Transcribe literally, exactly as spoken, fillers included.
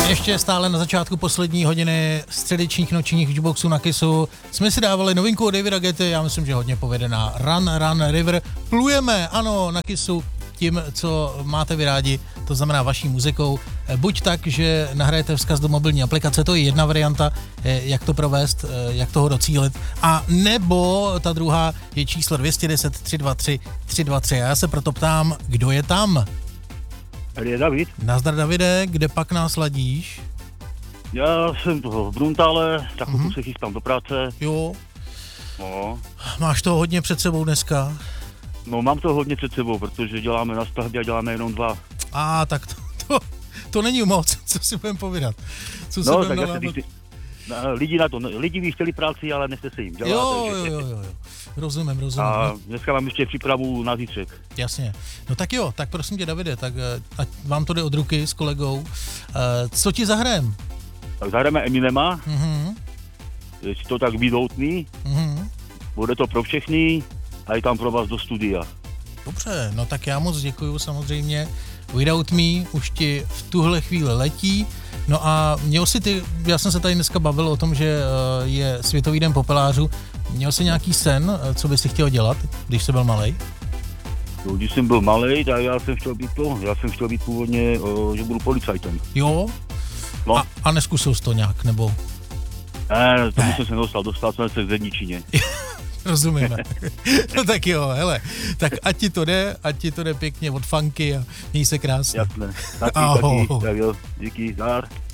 Ještě stále na začátku poslední hodiny středečních nočních jukeboxů na Kissu jsme si dávali novinku od Davida Guetty, já myslím, že hodně povedená. Run, Run, River. Plujeme, ano, na Kissu tím, co máte vy rádi, to znamená vaší muzikou. Buď tak, že nahrajete vzkaz do mobilní aplikace, to je jedna varianta, jak to provést, jak toho docílit. A nebo ta druhá je číslo dvě jedna deset, tři dva tři, tři dva tři. A já se proto ptám, kdo je tam? Tady je David. Nazdar, Davide, kde pak nás ladíš? Já jsem toho v Bruntále, tak mm-hmm. se chystám do práce. Jo. No. Máš toho hodně před sebou dneska? No mám to hodně před sebou, protože děláme na stavbě a děláme jenom dva. A tak to, to, to není moc, co si budeme povídat. Co no, tak já se lidi na to, lidi by chtěli práci, ale nechce se jim. Dělá, jo, takže... jo, jo, jo, rozumím, rozumím. A dneska mám ještě přípravu na zítřek. Jasně. No tak jo, tak prosím tě, Davide, tak ať vám to jde od ruky s kolegou. Co ti zahrajem? Tak zahrajeme Eminema, mm-hmm. jestli to tak vydoutný, mm-hmm. bude to pro všechny a je tam pro vás do studia. Dobře, no tak já moc děkuju samozřejmě. Without Me už ti v tuhle chvíli letí. No a měl jsi ty, já jsem se tady dneska bavil o tom, že je Světový den popelářů. Měl jsi nějaký sen, co bys si chtěl dělat, když jsi byl malej? No, když jsem byl malej, tak já jsem chtěl být to, já jsem chtěl být původně, o, že budu policajtem. Jo? No. A, a neskusil jsi to nějak, nebo? Ne, tomu jsem se nedostal, dostal jsem se k zedničině. Rozumíme. No tak jo, hele, tak ať ti to jde, ať ti to jde pěkně od funky a měj se krásně. Jasné. Taky, Ahoj. taky, tak jo, díky, zdar.